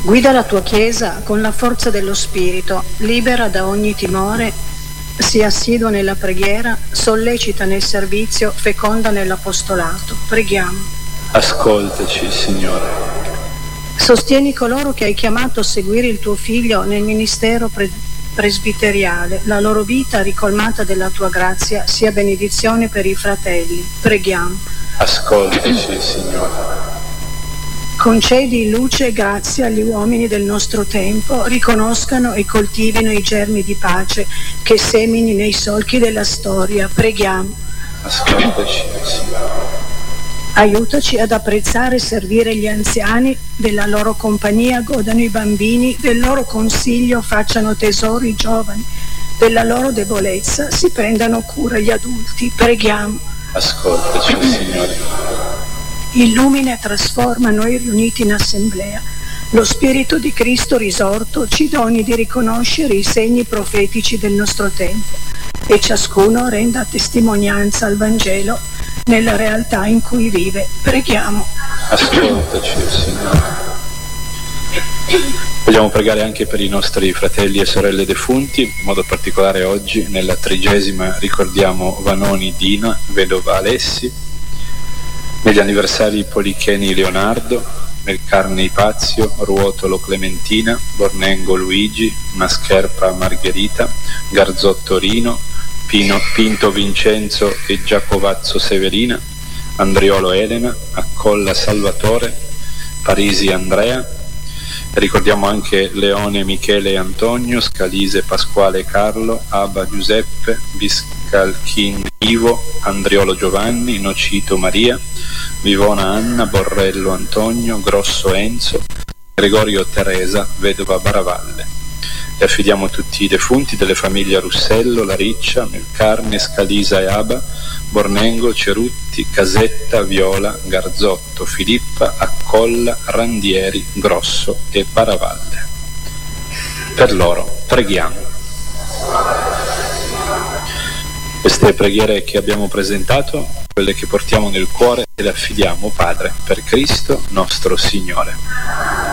Guida la tua Chiesa con la forza dello Spirito, libera da ogni timore, sii assiduo nella preghiera, sollecita nel servizio, feconda nell'apostolato. Preghiamo. Ascoltaci, Signore. Sostieni coloro che hai chiamato a seguire il tuo Figlio nel ministero presbiteriale. La loro vita, ricolmata della tua grazia, sia benedizione per i fratelli. Preghiamo. Ascoltaci, Signore. Concedi luce e grazia agli uomini del nostro tempo, riconoscano e coltivino i germi di pace che semini nei solchi della storia. Preghiamo. Ascoltaci, Signore. Aiutaci ad apprezzare e servire gli anziani, della loro compagnia godano i bambini, del loro consiglio facciano tesoro i giovani, della loro debolezza si prendano cura gli adulti. Preghiamo. Ascoltaci, Signore. Illumina e trasforma noi riuniti in assemblea. Lo Spirito di Cristo risorto ci doni di riconoscere i segni profetici del nostro tempo e ciascuno renda testimonianza al Vangelo nella realtà in cui vive. Preghiamo. Ascoltaci, Signore. Vogliamo pregare anche per i nostri fratelli e sorelle defunti, in modo particolare oggi nella 30ª ricordiamo Vanoni Dina, vedova Alessi, negli anniversari Policheni Leonardo, Melcarne Ipazio, Ruotolo Clementina, Bornengo Luigi, Mascherpa Margherita, Garzotto Rino, Pinto Vincenzo e Giacovazzo Severina, Andriolo Elena, Accolla Salvatore, Parisi Andrea. Ricordiamo anche Leone Michele e Antonio, Scalise Pasquale Carlo, Abba Giuseppe, Biscalchin Ivo, Andriolo Giovanni, Nocito Maria, Vivona Anna, Borrello Antonio, Grosso Enzo, Gregorio Teresa, vedova Baravalle. E affidiamo tutti i defunti delle famiglie Russello, Lariccia, Melcarne, Scalisa e Aba, Bornengo, Cerutti, Casetta, Viola, Garzotto, Filippa, Accolla, Randieri, Grosso e Baravalle. Per loro preghiamo. Queste preghiere che abbiamo presentato, quelle che portiamo nel cuore, le affidiamo, Padre, per Cristo nostro Signore.